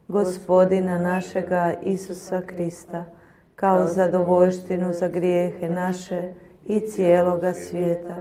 Gospodina našega Isusa Krista, kao zadovoljštinu za grijehe naše i cijeloga svijeta.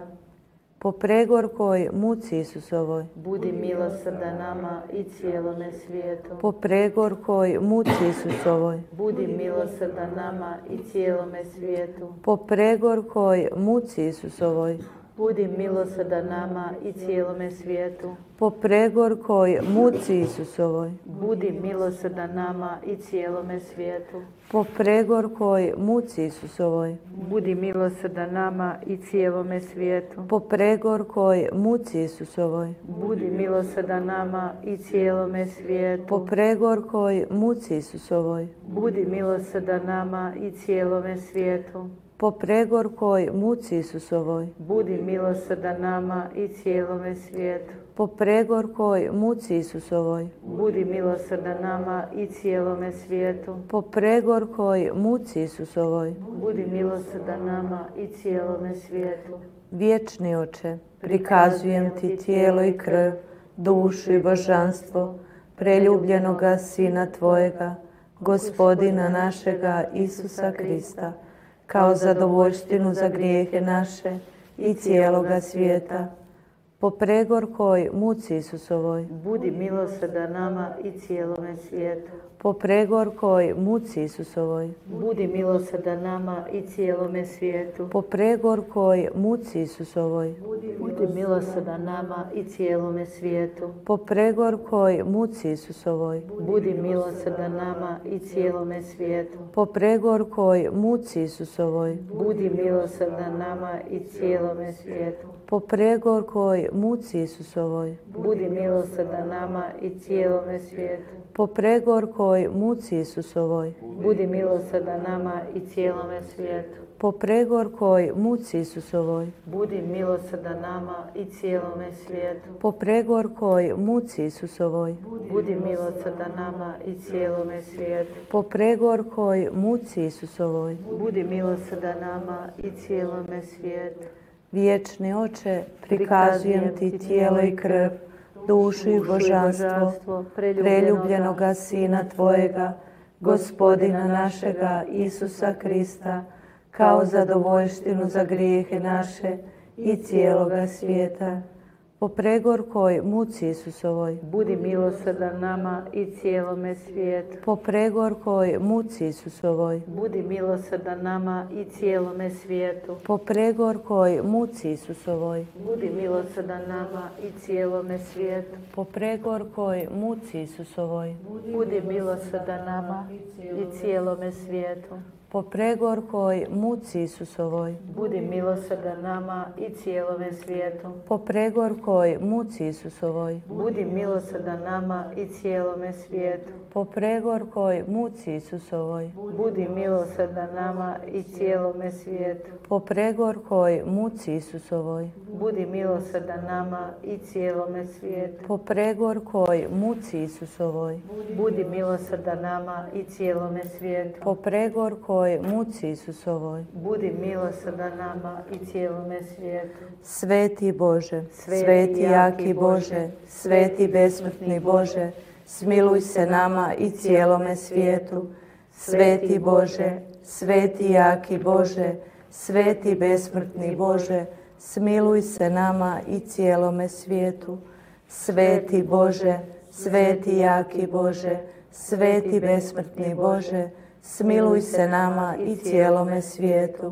Po pregorkoj muci Isusovoj, budi milosrdan nama i cijelome svijetu. po pregorkoj muci Isusovoj, Budi milosrdan nama i cijelome svijetu. po pregorkoj muci Isusovoj, Budi milosrdan nama i cijelome svijetu. po pregorkoj muci Isusovoj, Budi milosrdan nama i cijelome svijetu. po pregorkoj muci Isusovoj, Budi milosrdan nama i cijelome svijetu. po pregorkoj muci Isusovoj, Budi milosrdan nama i cijelome svijetu. po pregorkoj muci Isusovoj, Budi milosrdan nama i cijelome svijetu. po pregorkoj muci Isusovoj, Budi milosrdan nama i cijelome svijetu. po pregorkoj muci Isusovoj, Budi milosrdan nama i cijelome svijetu. po pregorkoj muci Isusovoj. Budi milosrdan nama i cijelome svijetu. Vječni Oče, prikazujem Ti tijelo i krv, dušu i božanstvo preljubljenoga Sina Tvojega, Gospodina našega Isusa Krista, kao zadovoljštinu za grijehe naše i cijeloga svijeta. Po pregorkoj muci Isusovoj, Budi milosrdan nama i cijelome svijetu. po pregorkoj muci Isusovoj, Budi milosrdan nama i cijelome svijetu. po pregorkoj muci Isusovoj, Budi milosrdan nama i cijelome svijetu. po pregorkoj muci Isusovoj, Budi milosrdan nama i cijelome svijetu. po pregorkoj muci Isusovoj, Budi milosrdan nama i cijelome svijetu. po pregorkoj muci Isusovoj, Budi milosrdan nama i cijelome svijetu. po pregorkoj muci Isusovoj, Budi milosrdan nama i cijelome svijetu. po pregorkoj muci Isusovoj, Budi milosrdan nama i cijelome svijetu. po pregorkoj muci Isusovoj, Budi milosrdan nama i cijelome svijetu. po pregorkoj muci Isusovoj. Budi milosrdan nama i cijelome svijetu. Vječni Oče, prikazujem Ti tijelo i krv, dušu i božanstvo preljubljenoga Sina Tvojega, Gospodina našega Isusa Krista, kao zadovoljštinu za grijehe naše i cijeloga svijeta. Po pregorkoj muci Isusovoj, Budi milosrdan nama i cijelome svijetu. po pregorkoj muci Isusovoj, Budi milosrdan nama i cijelome svijetu. po pregorkoj muci Isusovoj, Budi milosrdan nama i cijelome svijetu. po pregorkoj muci Isusovoj, Budi milosrdan nama i cijelome svijetu. po pregorkoj muci Isusovoj, Budi milosrdan nama i cijelome svijetu. po pregorkoj muci Isusovoj, Budi milosrdan nama i cijelome svijetu. po pregorkoj muci Isusovoj, Budi milosrdan nama i cijelome svijetu. po pregorkoj muci Isusovoj, Budi milosrdan nama i cijelome svijetu. po pregorkoj muci Isusovoj, Budi milosrdan nama i cijelome svijetu. po pregorkoj muci Isusovoj. Budi milosrdan nama i cijelome svijetu. Sveti Bože, sveti jaki Bože, sveti besmrtni Bože, smiluj se nama i cijelome svijetu. Sveti Bože, sveti jaki Bože, sveti besmrtni Bože, smiluj se nama i cijelome svijetu. Sveti Bože, sveti jaki Bože, sveti besmrtni Bože, smiluj se nama i cijelome svijetu.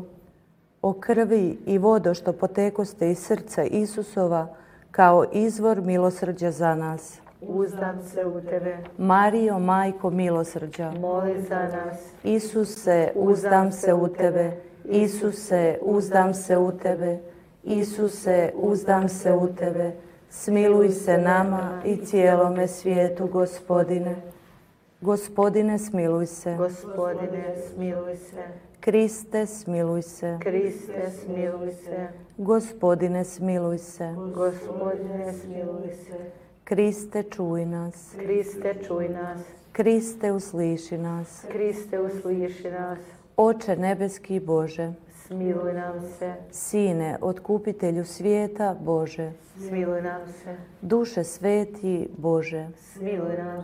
O krvi i vodo što potekoste iz srca Isusova kao izvor milosrđa za nas. Uzdam se u Tebe. Marijo, majko milosrđa. Moli za nas. Isuse, uzdam se u Tebe. Isuse, uzdam se u Tebe. Isuse, uzdam se u Tebe. Smiluj se nama i cijelome svijetu, Gospodine. Gospodine, smiluj se. Gospodine, smiluj se. Kriste, smiluj se. Kriste, smiluj se. Gospodine, smiluj se. Gospodine, smiluj se. Kriste, čuj nas. Kriste, čuj nas. Kriste, usliši nas. Kriste, usliši nas. Oče nebeski Bože, Smiluj nam se. Sine, otkupitelju svijeta Bože, Smiluj nam se. duše sveti Bože, Smiluj nam se.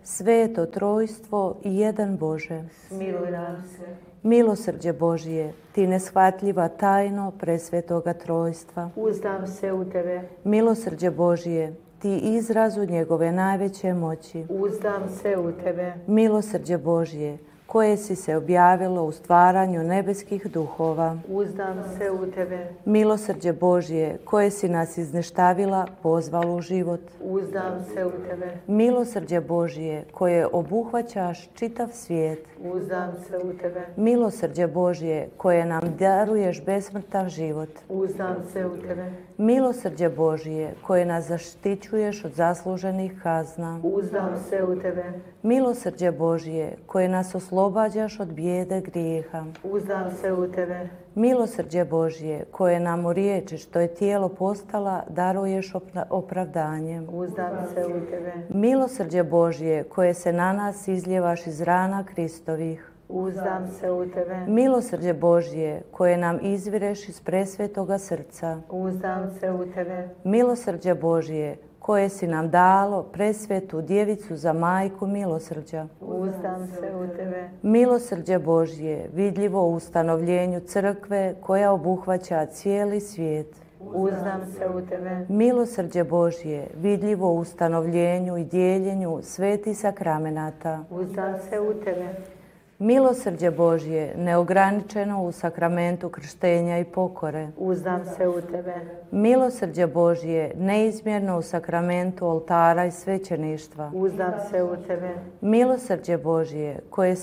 sveto trojstvo i jedan Bože. Smiluj nam se. Milosrđe Božije, ti neshvatljiva tajno presvetoga trojstva. Uzdam se u tebe. Milosrđe Božije, ti izrazu njegove najveće moći. Uzdam se u tebe. Milosrđe Božije, koje si se objavilo u stvaranju nebeskih duhova. Uzdam se u tebe. Milosrđe Božije, koje si nas izneštavila, pozvalo u život. Uzdam se u tebe. Milosrđe Božije, koje obuhvaćaš čitav svijet. Uzdam se u tebe. Milosrđe Božije, koje nam daruješ besmrtan život. Uzdam se u tebe. Milosrđe Božije, koje nas zaštićuješ od zasluženih kazna. Uzdam se u tebe. Milosrđe Božije, koje nas oslobađaš od bijede grijeha. Uzdam se u tebe. Milosrđe Božije, koje nam u riječi što je tijelo postala, daruješ opravdanjem. Uzdam se u tebe. Milosrđe Božije, koje se na nas izljevaš iz rana Kristovih. Uzdam se u tebe. Milosrđe Božije, koje nam izvireš iz presvetoga srca. Uzdam se u tebe. Milosrđe Božije, koje si nam dalo presvetu djevicu za majku milosrđa. Uzdam se u tebe. Milosrđe Božje, vidljivo u ustanovljenju crkve koja obuhvaća cijeli svijet. Uzdam se u tebe. Milosrđe Božje, vidljivo u ustanovljenju i dijeljenju svetih sakramenata. Uzdam se u tebe. Milosrđe Božje, neograničeno u sakramentu krštenja i pokore. Uzdam se u tebe. Milosrđe Božje, neizmjerno u sakramentu oltara i svećeništva. Uzdam se u tebe. Milosrđe Božje,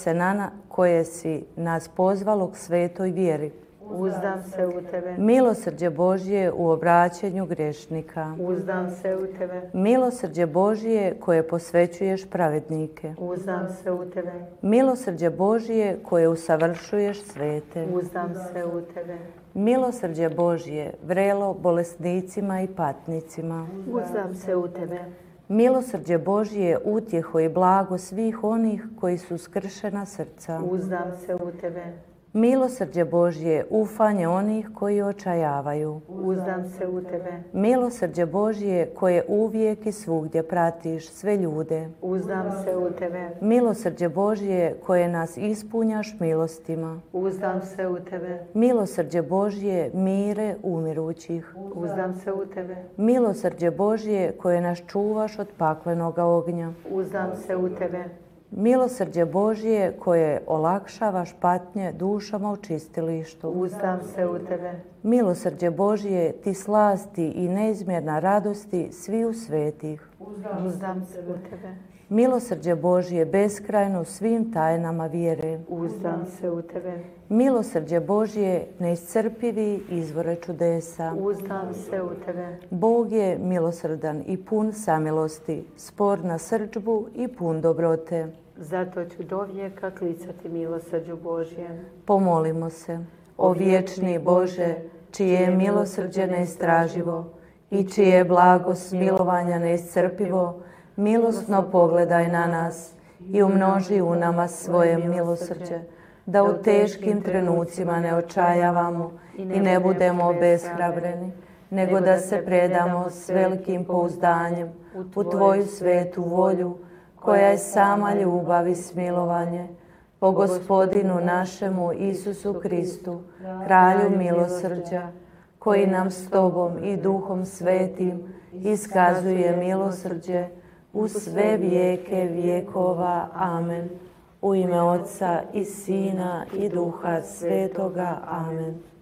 koje si nas pozvalo k svetoj vjeri. Uzdam se u tebe. Milosrđe Božje u obraćanju grešnika. Uzdam se u tebe. Milosrđe Božje koje posvećuješ pravednike. Uzdam se u tebe. Milosrđe Božje koje usavršuješ svete. Uzdam se u tebe. Milosrđe Božje, vrelo bolesnicima i patnicima. Uzdam se u tebe. Milosrđe Božje, utjeho i blago svih onih koji su skršena srca. Uzdam se u tebe. Milosrđe Božje, ufanje onih koji očajavaju. Uzdam se u tebe. Milosrđe Božje, koje uvijek i svugdje pratiš sve ljude. Uzdam se u tebe. Milosrđe Božje, koje nas ispunjaš milostima. Uzdam se u tebe. Milosrđe Božje, mire umirućih. Uzdam se u tebe. Milosrđe Božje, koje nas čuvaš od paklenoga ognja. Uzdam se u tebe. Milosrđe Božje, koje olakšavaš patnje dušama u čistilištu. Uzdam se u tebe. Milosrđe Božje, ti slasti i neizmjerna radosti sviju svetih. Uzdam se u tebe. Milosrđe Božje, beskrajno svim tajnama vjere. Uzdam se u tebe. Milosrđe Božje, neiscrpivi izvore čudesa. Uzdam se u tebe. Bog je milosrdan i pun samilosti, spor na srdžbu i pun dobrote. Zato ću dovijeka klicati milosrđu Božjem. Pomolimo se. O vječni Bože, čije je milosrđe neistraživo i čije je blago smilovanja neiscrpivo, milosno pogledaj na nas i umnoži u nama svoje milosrđe, da u teškim trenucima ne očajavamo i ne budemo obeshrabreni, nego da se predamo s velikim pouzdanjem u Tvoju svetu volju, koja je sama ljubav i smilovanje, po Gospodinu našemu Isusu Kristu, Kralju milosrđa, koji nam s Tobom i Duhom Svetim iskazuje milosrđe u sve vijeke vjekova. Amen. U ime Otca i Sina i Duha Svetoga. Amen.